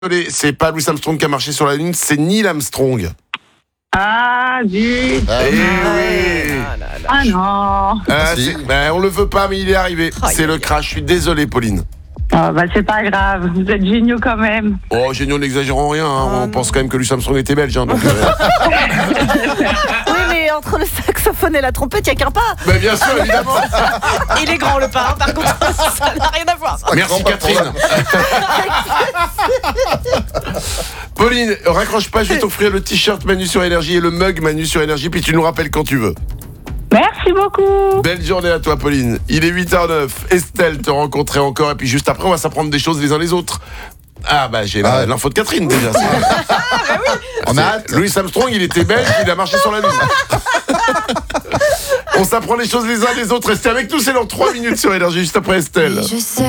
Désolé, c'est pas Louis Armstrong qui a marché sur la Lune, c'est Neil Armstrong. Ah, zut. Oui. Ah non. On le veut pas, mais il est arrivé. C'est le crash. Je suis désolé, Pauline. C'est pas grave. Vous êtes géniaux quand même. Oh, géniaux, n'exagérons rien. On pense quand même que Louis Armstrong était belge. Donc, Oui, mais entre le saxophone et la trompette, il n'y a qu'un pas. Mais bien sûr, évidemment. Il est grand le pas, hein, par contre, ça n'a rien à voir. Merci, Catherine. Pauline, raccroche pas, je vais t'offrir le t-shirt Manu sur Énergie et le mug Manu sur Énergie, puis tu nous rappelles quand tu veux. Merci beaucoup. Belle journée à toi, Pauline. Il est 8h09. Estelle te rencontrer encore, et puis juste après, on va s'apprendre des choses les uns les autres. Ah bah j'ai l'info de Catherine déjà. On a hâte. Louis Armstrong, il était belge, il a marché sur la Lune. On s'apprend les choses les uns les autres. Restez avec nous, c'est dans 3 minutes sur Énergie, juste après Estelle. Je sais.